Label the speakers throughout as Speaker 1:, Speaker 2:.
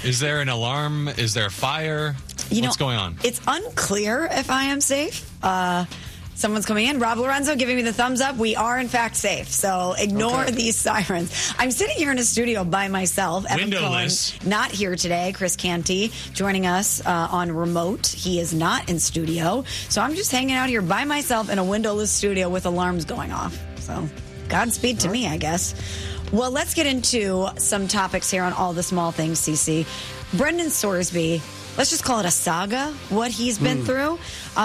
Speaker 1: Is there an alarm? Is there a fire? What's going on?
Speaker 2: It's unclear if I am safe. Someone's coming in. Rob Lorenzo giving me the thumbs up. We are, in fact, safe. So ignore these sirens. I'm sitting here in a studio by myself. Evan
Speaker 1: Windowless.
Speaker 2: Cohen, not here today. Chris Canty joining us on remote. He is not in studio. So I'm just hanging out here by myself in a windowless studio with alarms going off. So Godspeed to me, I guess. Well, let's get into some topics here on all the small things, CC. Brendan Sorsby. Let's just call it a saga, what he's been through.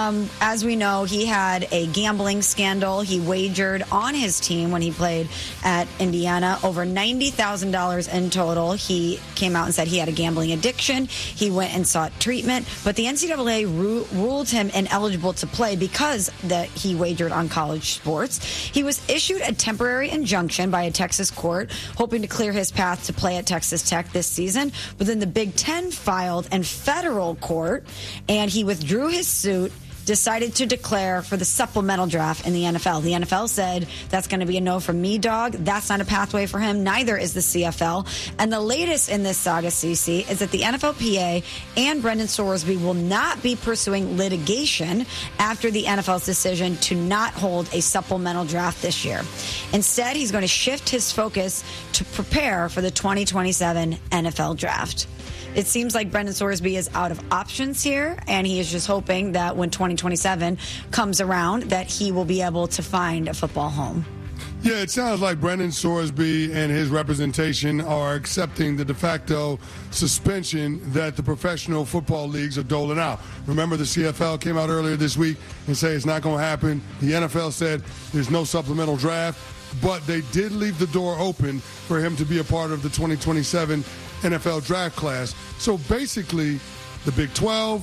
Speaker 2: As we know, he had a gambling scandal. He wagered on his team when he played at Indiana over $90,000 in total. He came out and said he had a gambling addiction. He went and sought treatment, but the NCAA ruled him ineligible to play because he wagered on college sports. He was issued a temporary injunction by a Texas court, hoping to clear his path to play at Texas Tech this season. But then the Big Ten filed in federal court, and he withdrew his suit, decided to declare for the supplemental draft in the NFL. The NFL said, that's going to be a no from me, dog. That's not a pathway for him. Neither is the CFL. And the latest in this saga, CC, is that the NFLPA and Brendan Sorsby will not be pursuing litigation after the NFL's decision to not hold a supplemental draft this year. Instead, he's going to shift his focus to prepare for the 2027 NFL draft. It seems like Brendan Sorsby is out of options here, and he is just hoping that when 2027 comes around that he will be able to find a football home.
Speaker 3: Yeah, it sounds like Brendan Sorsby and his representation are accepting the de facto suspension that the professional football leagues are doling out. Remember, the CFL came out earlier this week and said it's not going to happen. The NFL said there's no supplemental draft, but they did leave the door open for him to be a part of the 2027 NFL draft class. So basically, the Big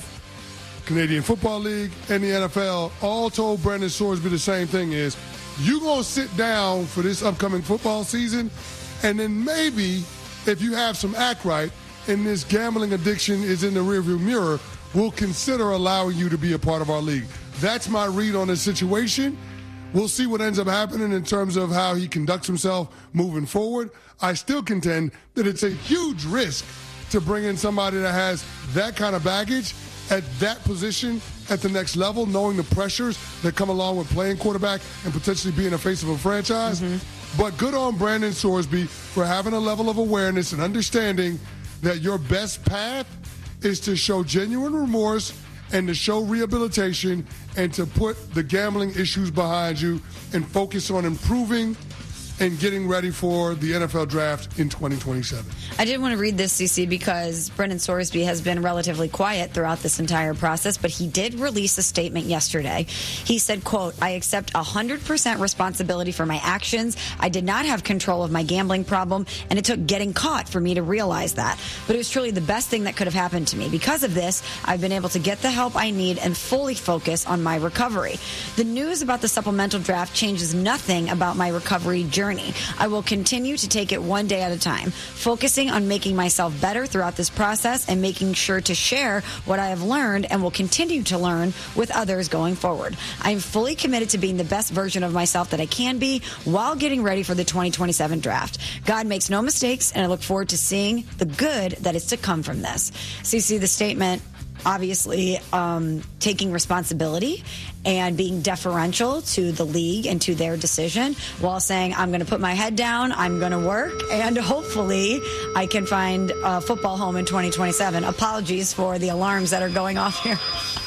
Speaker 3: 12, Canadian Football League, and the NFL all told Brendan Sorsby the same thing is, you're going to sit down for this upcoming football season, and then maybe if you have some act right and this gambling addiction is in the rearview mirror, we'll consider allowing you to be a part of our league. That's my read on this situation. We'll see what ends up happening in terms of how he conducts himself moving forward. I still contend that it's a huge risk to bring in somebody that has that kind of baggage at that position at the next level, knowing the pressures that come along with playing quarterback and potentially being a face of a franchise. But good on Brandon Sorsby for having a level of awareness and understanding that your best path is to show genuine remorse and to show rehabilitation and to put the gambling issues behind you and focus on improving and getting ready for the NFL draft in 2027.
Speaker 2: I did want to read this, CC, because Brendan Sorsby has been relatively quiet throughout this entire process, but he did release a statement yesterday. He said, quote, I accept 100% responsibility for my actions. I did not have control of my gambling problem, and it took getting caught for me to realize that. But it was truly the best thing that could have happened to me. Because of this, I've been able to get the help I need and fully focus on my recovery. The news about the supplemental draft changes nothing about my recovery journey. I will continue to take it one day at a time, focusing on making myself better throughout this process and making sure to share what I have learned and will continue to learn with others going forward. I am fully committed to being the best version of myself that I can be while getting ready for the 2027 draft. God makes no mistakes, and I look forward to seeing the good that is to come from this. So you see the statement, obviously taking responsibility and being deferential to the league and to their decision while saying, I'm going to put my head down, I'm going to work, and hopefully I can find a football home in 2027. Apologies for the alarms that are going off here.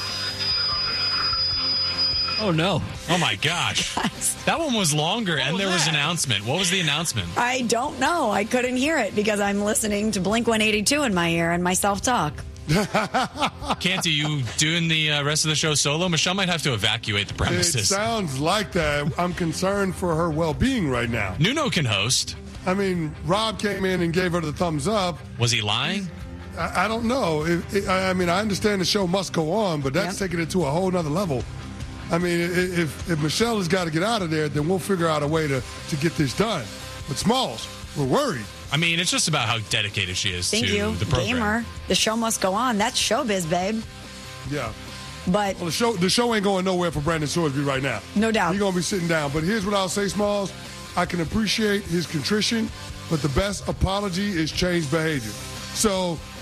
Speaker 1: Oh, no. Oh, my gosh. That one was longer, and there was an announcement. What was the announcement?
Speaker 2: I don't know. I couldn't hear it because I'm listening to Blink 182 in my ear and my self-talk.
Speaker 1: Canty, you doing the rest of the show solo? Michelle might have to evacuate the premises.
Speaker 3: It sounds like that. I'm concerned for her well-being right now.
Speaker 1: Nuno can host.
Speaker 3: I mean, Rob came in and gave her the thumbs up.
Speaker 1: Was he lying?
Speaker 3: I don't know. I mean, I understand the show must go on, but that's taking it to a whole nother level. I mean, if Michelle has got to get out of there, then we'll figure out a way to get this done. But Smalls, we're worried.
Speaker 1: I mean, it's just about how dedicated she is
Speaker 2: Thank
Speaker 1: to
Speaker 2: you.
Speaker 1: the program.
Speaker 2: Gamer. The show must go on. That's showbiz, babe.
Speaker 3: Yeah.
Speaker 2: But
Speaker 3: well, the show ain't going nowhere for Brandon Sorsby right now.
Speaker 2: No doubt.
Speaker 3: He's going to be sitting down. But here's what I'll say, Smalls. I can appreciate his contrition, but the best apology is changed behavior. So